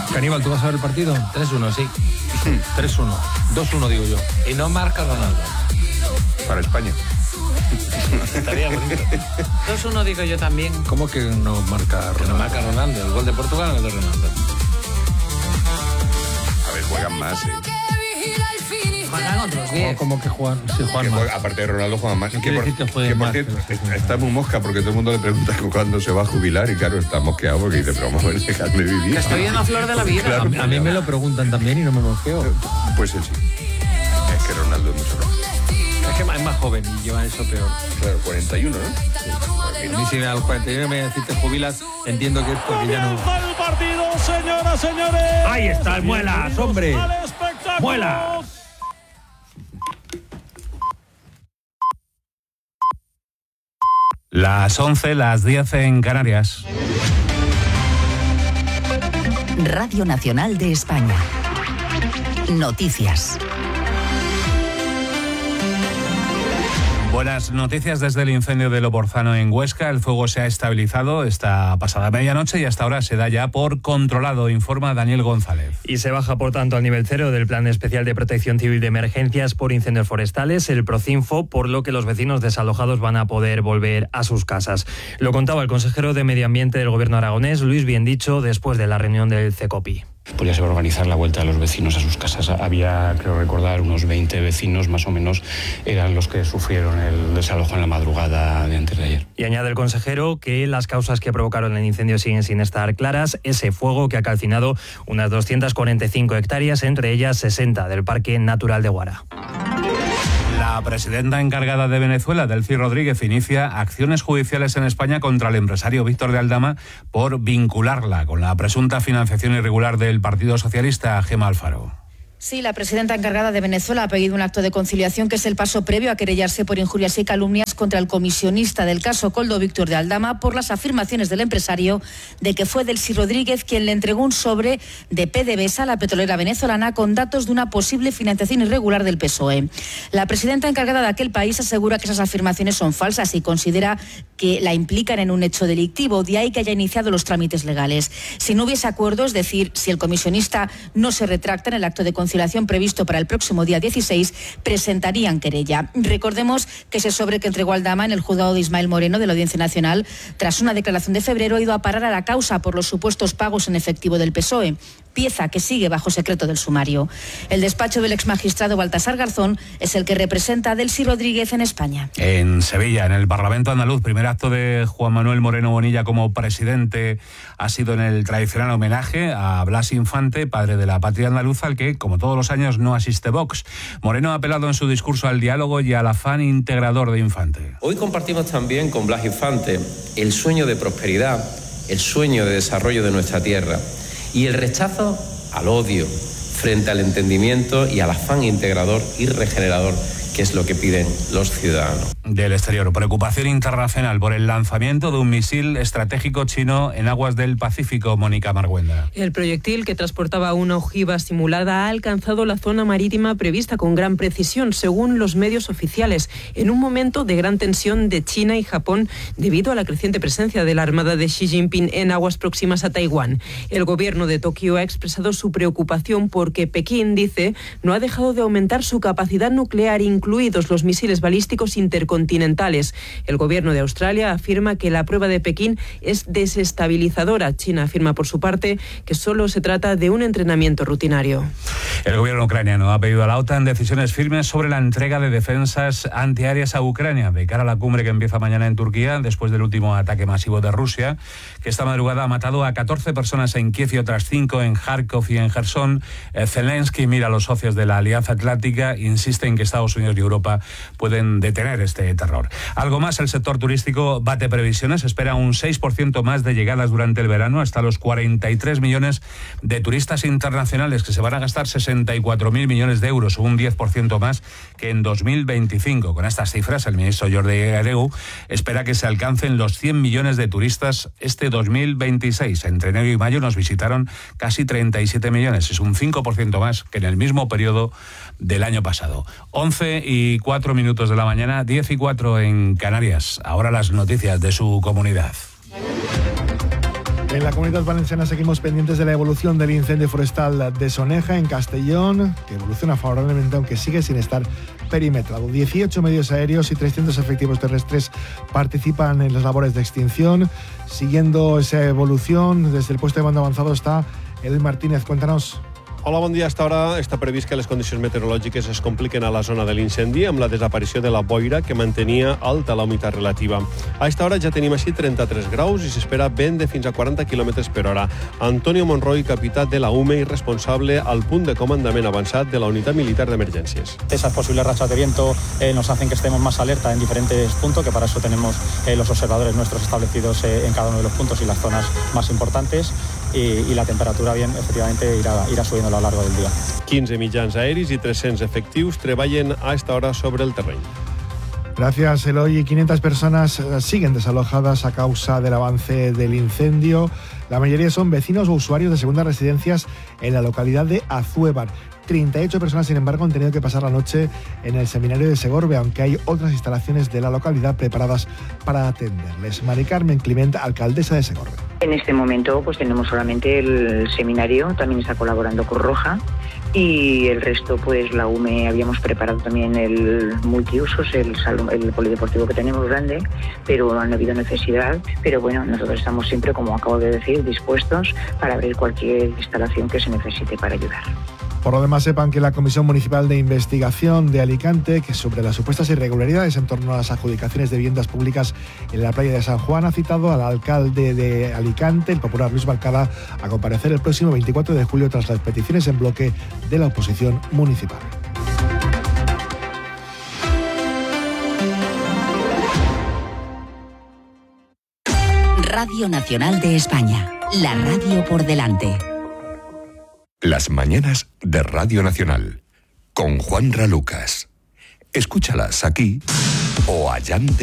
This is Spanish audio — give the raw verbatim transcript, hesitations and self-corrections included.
Caníbal, ¿tú vas a ver el partido? tres uno, sí. tres uno. dos uno digo yo. Y no marca Ronaldo. Para España. Estaría bonito. dos uno digo yo también. ¿Cómo que no marca Ronaldo? Que no marca Ronaldo. El gol de Portugal no es de Ronaldo. A ver, juegan más, ¿eh? Juegan otros diez. ¿Cómo que juegan? Sí, juegan Que más. juega- aparte de Ronaldo juegan más. No Que quiere por, decir que jueguen que por más, cierto, pero sí. está muy mosca porque todo el mundo le pregunta cuándo se va a jubilar y claro, está mosqueado porque dice, pero vamos a ver, dejadme vivir. Que estoy en la flor de la vida. Claro. A mí- A mí me lo preguntan también y no me mosqueo. Pues él sí. Es que Ronaldo es mucho más. Es que es más joven y lleva eso peor. Claro, cuarenta y uno, ¿no? A mí si a los cuarenta y uno me decís te jubilas, entiendo que es porque ya no... El partido, señoras, señores. Ahí está el Muelas, hombre. Al espectáculo. Muelas. Las once, las diez en Canarias. Radio Nacional de España. Noticias. Buenas noticias desde el incendio de Loporzano en Huesca. El fuego se ha estabilizado esta pasada medianoche y hasta ahora se da ya por controlado, informa Daniel González. Y se baja, por tanto, al nivel cero del Plan Especial de Protección Civil de Emergencias por Incendios Forestales, el Procinfo, por lo que los vecinos desalojados van a poder volver a sus casas. Lo contaba el consejero de Medio Ambiente del Gobierno aragonés, Luis Biendicho, después de la reunión del CECOPI. Pues ya se va a organizar la vuelta de los vecinos a sus casas. Había, creo recordar, unos veinte vecinos más o menos eran los que sufrieron el desalojo en la madrugada de antes de ayer. Y añade el consejero que las causas que provocaron el incendio siguen sin estar claras. Ese fuego que ha calcinado unas doscientas cuarenta y cinco hectáreas, entre ellas sesenta del Parque Natural de Guara. La presidenta encargada de Venezuela, Delcy Rodríguez, inicia acciones judiciales en España contra el empresario Víctor de Aldama por vincularla con la presunta financiación irregular del Partido Socialista. Gemma Alfaro. Sí, la presidenta encargada de Venezuela ha pedido un acto de conciliación que es el paso previo a querellarse por injurias y calumnias contra el comisionista del caso Coldo, Víctor de Aldama, por las afirmaciones del empresario de que fue Delcy Rodríguez quien le entregó un sobre de PDVSA a la petrolera venezolana con datos de una posible financiación irregular del P S O E. La presidenta encargada de aquel país asegura que esas afirmaciones son falsas y considera que la implican en un hecho delictivo, de ahí que haya iniciado los trámites legales. Si no hubiese acuerdo, es decir, si el comisionista no se retracta en el acto de conciliación previsto para el próximo día dieciséis, presentarían querella. Recordemos que ese sobre que entregó Aldama en el juzgado de Ismael Moreno de la Audiencia Nacional, tras una declaración de febrero, ha ido a parar a la causa por los supuestos pagos en efectivo del P S O E, pieza que sigue bajo secreto del sumario. El despacho del exmagistrado Baltasar Garzón es el que representa a Delcy Rodríguez en España. En Sevilla, en el Parlamento andaluz, primer acto de Juan Manuel Moreno Bonilla como presidente ha sido en el tradicional homenaje a Blas Infante, padre de la patria andaluza, al que, como todos los años, no asiste Vox. Moreno ha apelado en su discurso al diálogo y al afán integrador de Infante. Hoy compartimos también con Blas Infante el sueño de prosperidad, el sueño de desarrollo de nuestra tierra y el rechazo al odio frente al entendimiento y al afán integrador y regenerador, que es lo que piden los ciudadanos. Del exterior, preocupación internacional por el lanzamiento de un misil estratégico chino en aguas del Pacífico. Mónica Marguenda. El proyectil, que transportaba una ojiva simulada, ha alcanzado la zona marítima prevista con gran precisión, según los medios oficiales, en un momento de gran tensión de China y Japón debido a la creciente presencia de la Armada de Xi Jinping en aguas próximas a Taiwán. El gobierno de Tokio ha expresado su preocupación porque Pekín, dice, no ha dejado de aumentar su capacidad nuclear, incluidos los misiles balísticos intercontinentales. El gobierno de Australia afirma que la prueba de Pekín es desestabilizadora. China afirma, por su parte, que solo se trata de un entrenamiento rutinario. El gobierno ucraniano ha pedido a la OTAN decisiones firmes sobre la entrega de defensas antiaéreas a Ucrania de cara a la cumbre que empieza mañana en Turquía, después del último ataque masivo de Rusia, que esta madrugada ha matado a catorce personas en Kiev y otras cinco en Kharkov y en Jersón. Zelensky mira a los socios de la Alianza Atlántica, insiste en que Estados Unidos y Europa pueden detener este terror. Algo más, el sector turístico bate previsiones, espera un seis por ciento más de llegadas durante el verano, hasta los cuarenta y tres millones de turistas internacionales, que se van a gastar sesenta y cuatro mil millones de euros, un diez por ciento más que en dos mil veinticinco. Con estas cifras, el ministro Jordi Hereu espera que se alcancen los cien millones de turistas este dos mil veintiséis. Entre enero y mayo nos visitaron casi treinta y siete millones, es un cinco por ciento más que en el mismo periodo del año pasado. once y cuatro minutos de la mañana, diez y cuatro en Canarias. Ahora las noticias de su comunidad. En la Comunidad Valenciana seguimos pendientes de la evolución del incendio forestal de Soneja, en Castellón, que evoluciona favorablemente, aunque sigue sin estar perimetrado. dieciocho medios aéreos y trescientos efectivos terrestres participan en las labores de extinción. Siguiendo esa evolución, desde el puesto de mando avanzado está Eloy Martínez. Cuéntanos. Hola, bon dia. A esta hora està previst que les condicions meteorològiques es compliquen a la zona de l'incendi amb la desaparició de la boira que mantenia alta la humitat relativa. A esta hora ja tenim així trenta-tres graus i s'espera vent de fins a quaranta quilòmetres per hora. Antonio Monroy, capità de la U M E y responsable al punt de comandament avançat de la Unitat Militar d'Emergències. Esas posibles rachas de viento eh, nos hacen que estemos más alerta en diferentes puntos, que para eso tenemos eh, los observadores nuestros establecidos eh, en cada uno de los puntos y las zonas más importantes. Y, y la temperatura, bien, efectivamente, irá, irá subiendo a lo largo del día. quinze mitjans aeris i tres-cents efectius treballen a esta hora sobre el terreny. Gracias, Eloy. quinientas personas siguen desalojadas a causa del avance del incendio. La mayoría son vecinos o usuarios de segundas residencias en la localidad de Azuévar. treinta y ocho personas, sin embargo, han tenido que pasar la noche en el seminario de Segorbe, aunque hay otras instalaciones de la localidad preparadas para atenderles. Mari Carmen Clement, alcaldesa de Segorbe. En este momento pues tenemos solamente el seminario, también está colaborando Cruz Roja, y el resto pues la U M E habíamos preparado también el multiusos, el salón, el polideportivo que tenemos grande, pero no ha habido necesidad. Pero bueno, nosotros estamos siempre, como acabo de decir, dispuestos para abrir cualquier instalación que se necesite para ayudar. Por lo demás, sepan que la Comisión Municipal de Investigación de Alicante, que sobre las supuestas irregularidades en torno a las adjudicaciones de viviendas públicas en la playa de San Juan, ha citado al alcalde de Alicante, el popular Luis Balcada, a comparecer el próximo veinticuatro de julio tras las peticiones en bloque de la oposición municipal. Radio Nacional de España, la radio por delante. Las mañanas de Radio Nacional, con Juanra Lucas. Escúchalas aquí o allá.